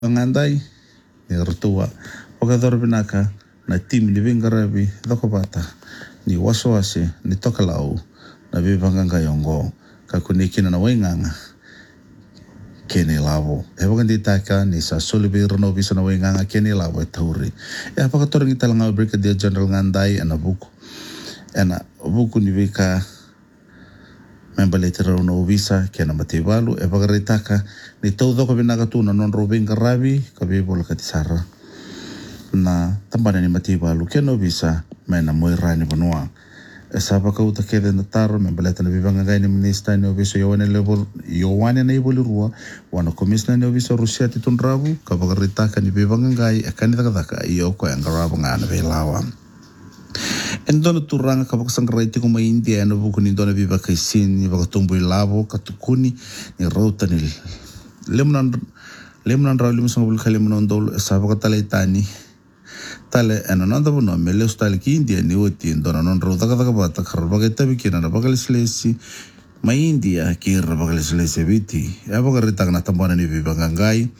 Ngandai ni rutua wakadhor binaka na tim ni vingarabi dhokobata ni waswase ni tokalau na vivanganga yongo kakunikina na wainganga kene lavo wakandi taka ni sa solibir no bisa na wainganga kene lavo tauri pakator ng italanga Brigadier General Ngandai ana buku ni vika membalete no visa kena mativalu pakaritaka ni todo ko binaga tu na non robing karabi kabi bola katisara na tambana ni mativalu kena visa mena moirani banua saba ka uta kede na taro membalete na bibanga gai ni minista ni visa yowane na iboli rua wana komisna ni visa Rusia titun rabu kapakaritaka ni bibanga gai akani taka iyo ko yang karabu ngana belawa Endona turanga kapakasangaraiti ko may India na buku ni dona viva kaisin ni bakatumbo ilabo katukuni ni rota ni lemnan raw limusang bulka lemnan dol saba katalaitani tale ananda buno mele ustal ki India ni oti dona non rota katakabata karbageta bikina na bakalislesi may India kira bakalislesi biti bakarita na tambana ni viva ngangai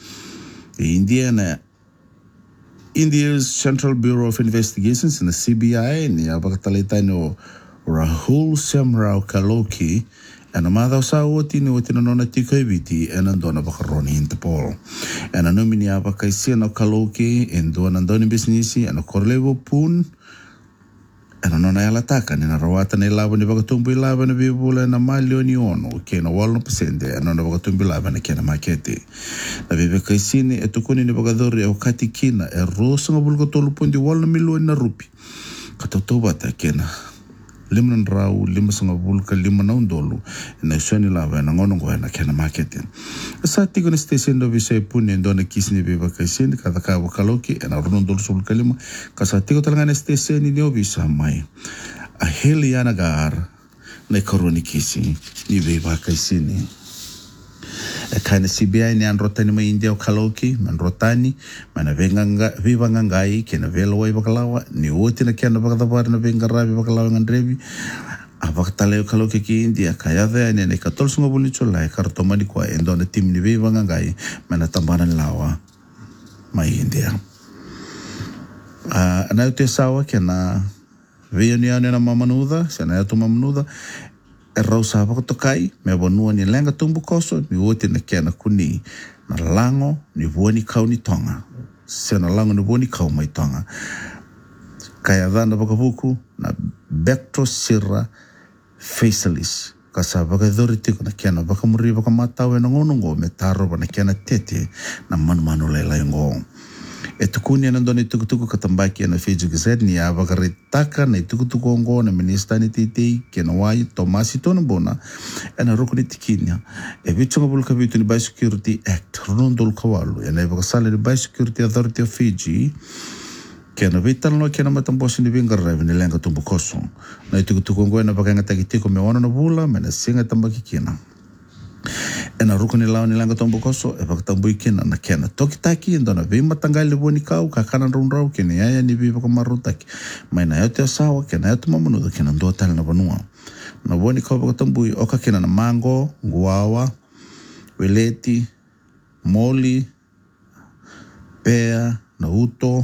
India's Central Bureau of Investigations in the CBI ni abakatalita no Rahul Semrao Kaloki and amada sa oti ni oti no na tika ibiti and andona bakaroni Interpol and anomini abakaisia no Kaloki and andoni businessi and korlevo pun and anona yalataka ni narawata ni labo ni bakatumbu ilaba ni bibula na malio ni ono kena walo pasende anona bakatumbu ilaba na kena makete na bibakaisini etukuni ni bakadori au katikina rosa ngabulka tolu pundi walo milioni na rupi katotobata kena limnan rau lima sangabulka lima na undolu na iswani laba na ngono na kena makete sa tiko ni station do bisa puni ndona kisni bibakaisini katakabu Kaloki na runondolu sulka lima kasa tiko talanga ni station ni obisa mai a heliana gar na koroni kisi ni bibakaisini kana CBI ni anrotani ma India o Kaloki manrotani mana vivanga ngai kena velo wai bakalawa ni oti na kena bakadabar na vengarabi bakalawa ngandrebi abakatale o Kaloki ki India kaya ve ne 14 ngobuli chola kartomani kwa endona tim ni vivanga ngai mana tambana lawa ma India ana te sawa kena vioniane na mamanuda sana tu mamanuda rausa tokai me bonua ni lenga tumbu koso ni wote na kena kuni na lango ni vuani kau ni tonga sena lango ni vuani kau mai tonga kaya dhana bakavuku na Becto Sira Facialis kasa bakadhori tiko na kena bakamuri bakamatawe na ngonongo me taro na kena tete na manu lela yongo etukuni anandoni tukutuku katambaki na Fiji Gazette ni abakaritaka na tukutuku ongo na minista ni titi kena wai Tomasi Tonabona na rukuni tikinya vichunga bulka vitu ni Biosecurity Act runondol kawalu na bakasala ni Biosecurity Authority of Fiji kena vital no kena matambosi ni vingarabi ni lenga tumbukoso na tukutuku ongo na bakanga tagitiko me wana na bula mena singa tambaki kina ena rukuni lao ni langa tombokoso bakatambui kina na kena tokitaki ndona vima tangali boni kau kakana runrau kena yaya ni viva kamarutaki maina yote asawa kena yote mamunuda kena ndo tali na banua na boni kau bakatambui oka kena na mango guawa weleti moli pea na uto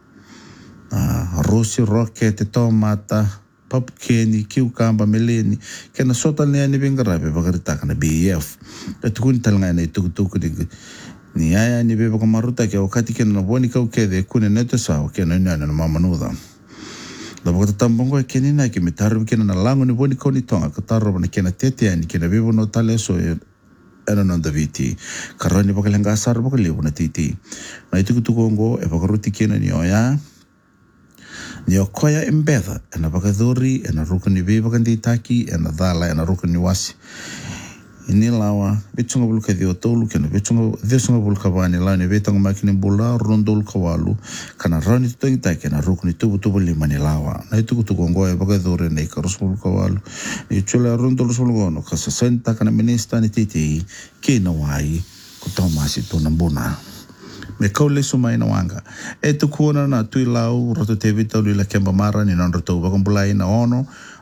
rosi rocket tomata papkeni kiukamba meleni kena sota ni vingarabe bakaritaka na BF tukuni talanga na tukutuku ni yaya ni beba kamaruta ke wakati kena na boni kau kede kune neto sawa kena na mamanuda da bakatambongo kena na ke mitaru kena na lango ni boni kau ni tonga kataro na kena tete ani kena bebo no tale so non da viti karani bakalenga asar bakalibu na titi na tukutuku ngo bakaruti kena ni oya ni okoya embedha ena bakadhuri ena rukuni viva kanditaki ena dhala ena rukuni wasi ini lawa vichunga bulka dio tolu kena vichunga bulka vani la ni vetanga makini bula rondol kawalu kana rani tutangitaki ena rukuni tubu lima ni lawa na itu kutukongoya bakadhuri na ikarus bulka walu ni chula rondol sulgono kasa senta kana minista ni titi kina wai kutomasi tunambuna me kaule sumai na wanga tu kuona na tui lau roto te vita uli la kemba mara ni non roto bakambulai na ono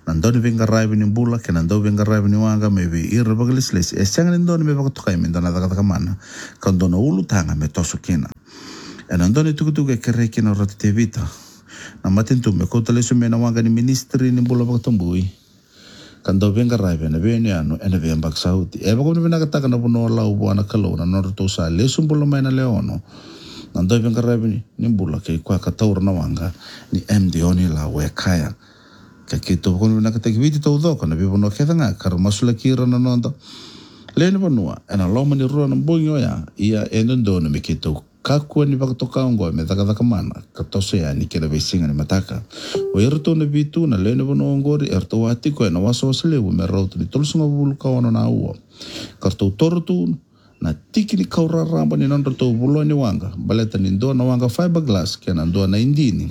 nandoni venga raive ni mbula ke nando venga raive ni wanga me vi ira bagalisles senga ndoni me bakatokai me ndona daga mana kandono ulu tanga me tosu kina nandoni tukutuke kereki na roti tevita na matintu me kota lesu me na wanga ni ministry ni mbula bakatombui kando venga raive na veni anu ena venga baksauti bako ni vinakataka na puno lau buana kalau na norto sa lesu mbula mai na leono nando venga raive ni mbula ke kwa kataura na wanga ni MD oni la we kaya kito kono na kata kiviti tau doko na bibo no keta nga karo masula kira na nonda lene vanua ena loma ni rua na mbonyo ya ia endo na me kito kakua ni bakatoka ongo me taka mana katose ya ni kera vesinga ni mataka o erto na bitu na lene vanua ongori erto watiko ena waso wasalewu me rautu ni tolusunga bulu kawana na ua karto torotu na tiki ni kaura ramba ni nandro tau bulo ni wanga baleta ni ndoa na wanga fiberglass kena ndoa na indini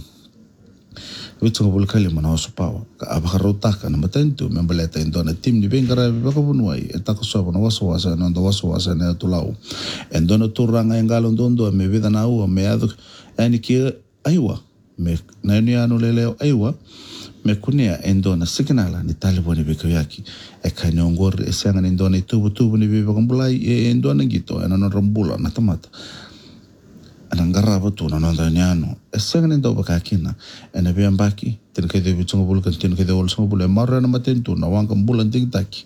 Witsunga bulkali mana oso pawa ka abakarotaka na matentu membaleta indona tim ni bengara bakabunuai etaka soba na wasa na ndo wasa na tulau endona turanga engalo ndondo me vida na u me ado ani ki aiwa me na ni anu leleo aiwa me kunia endona signala ni taliboni bekoyaki ekani ongor esanga ni ndona tubu ni bebakambulai endona ngito ena no rambula na tamata anangaraba tu na nanda nyano eseng ni ndo bakakina ena biambaki tin ke de bitungo bul kan tin ke de olso bul marra na matentu na wanga bulan ting taki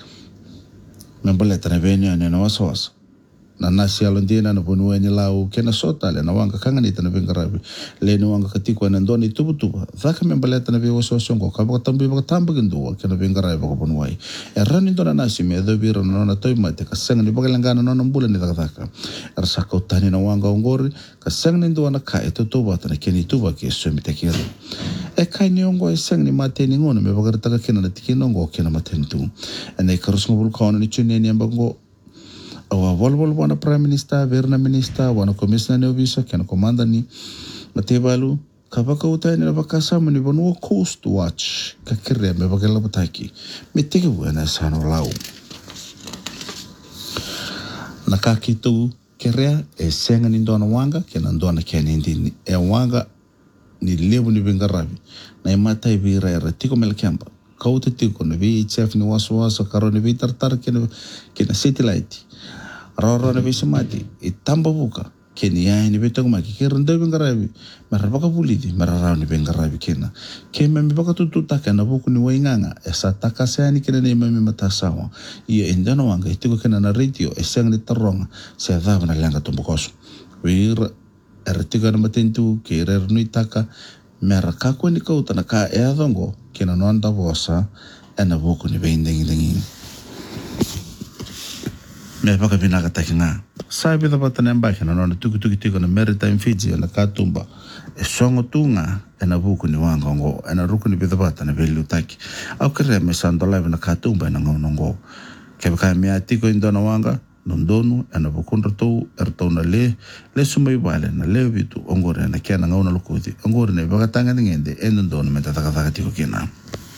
membaleta na benya na waswas na nasi alondina na bunwe ni lau kena sota le na wanga kanganita na bengarabi le ni wanga katiko na ndoni tubu dhaka membaleta na biwa sosongo kabaka tambi baka tamba gendua kena bengarabi baka bunwai erani ndona nasi me edobira na nona toimate kasenga ni baka langana nona mbula ni dhaka ersaka utani na wanga ongori kasenga ni ndua na ka eto tuba na keni tuba ki eswemi tekiri kai ni ongo eseng ni mateni ngono me baka ritaka kena na tiki nongo kena matentu ena ikarusma bulkaona ni chune ni ambango awa volvol wana prime minister verna minister wana commissioner ne obisa kana komanda ni matebalu kabaka utani na bakasa mani bonu coast watch kakire me bakela bataki miteke buena sano lau nakakitu kerea esenga ni ndona wanga kena ndona kena ndini wanga ni lebu ni bengarabi na imata ibira era tiko melkamba kauti tiko na VHF ni waso karo ni vitartar kena satellite roro na bisa mati itamba buka keni ya ni betang maki kerende bengarabi marabaka bulidi mararau ni bengarabi kena kema mi baka tututa kana buku ni wainganga esa takasa ni kena ni mami matasawa ia endana wanga itiko kena na radio esang ni taronga se dava na langa tumbukoso wir ertiga na matentu kere nui taka meraka ko ni kauta na ka eadongo kena nonda bosa ena buku ni bendingi me paka vinaka takinga sabi da batana mbaki na nona tuki na maritime Fiji na katumba songo tunga ena buku ni wanga ngo ena ruku ni bidabata na velu taki au kere me sando live na katumba na ngo kebaka me atiko indona wanga nondonu ena bukunro to erto na le sumai bale na le vitu ongore na kena ngona lukuti ongore ne baka tanga ngende endona me tataka tiko kina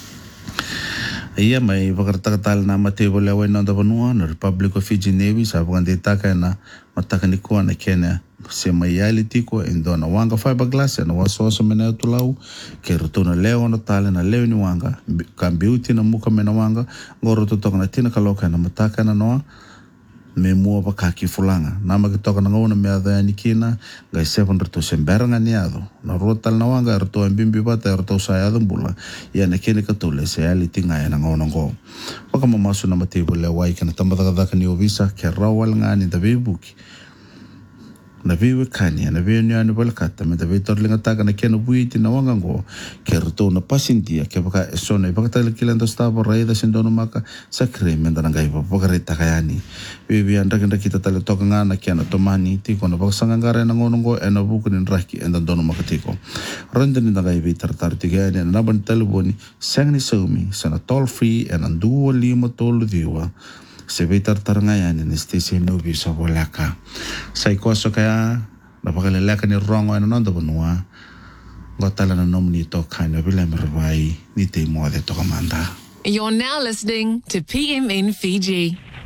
ia mai vakartakatal na matebo le wai nanda vanua na Republic of Fiji Navy sa pagande taka na mataka ni kuana kena se mai ali tiko endona wanga fiberglass na waso mena tulau ke rotona leo na tale na leo ni wanga kambiuti na muka mena wanga ngoro totoka na tina kaloka na mataka na noa me mua bakaki fulanga nama kitoka na ngona me adha ni kina ga 700 semberanga ni ado na rotal na wanga erto mbimbi bata erto sa ado bula ya na kene katole se ali tinga ya na ngona ngo paka mamasu na matebo le wai kana tambada ka ni obisa ke rawal ngani da bebuki na viwe kanya na viwe nyani balkata me da vitor linga taka na kena buiti na wanga ngo ke erto na pasintia ke baka esona baka tali kilando staba raida sindono maka sa kreme ndana ngai baka rita kayani vivi anda kita tali toka ngana kiana tomani tiko na baka sangangara na ngono ngo ena buku ni raki enda dono maka tiko renda ni ngai vitar tartiga ni na ban teleboni sangni saumi sana toll free ena 25 tolu diwa se vitar tarangayani ni stesi no bisa bolaka sai koso kaya napakalelaka ni rongo ena nanda banua gotala na nomni to kana bila merbai ni te mo de to kamanda. You're now listening to PMN Fiji.